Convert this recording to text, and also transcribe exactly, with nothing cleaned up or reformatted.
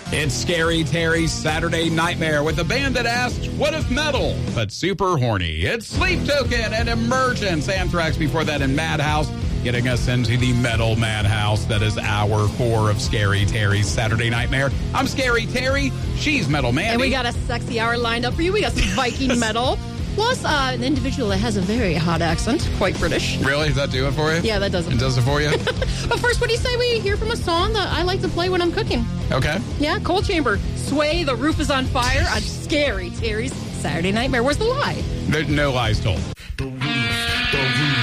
It's Scary Terry's Saturday Nightmare with a band that asked, what if metal, but super horny? It's Sleep Token and Emergence. Anthrax before that in Madhouse, getting us into the metal madhouse. That is hour four of Scary Terry's Saturday Nightmare. I'm Scary Terry. She's Metal Mandy. And we got a sexy hour lined up for you. We got some Viking metal. Plus, uh, an individual that has a very hot accent, quite British. Really? Does that do it for you? Yeah, that does it. It does it for you? But first, what do you say we hear from a song that I like to play when I'm cooking? Okay. Yeah, Coal Chamber. Sway, the roof is on fire on Scary Terry's Saturday Nightmare. Where's the lie? There, no lies told.